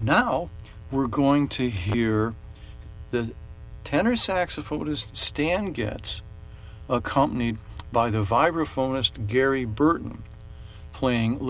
Now we're going to hear the tenor saxophonist Stan Getz, accompanied by the vibraphonist Gary Burton, playing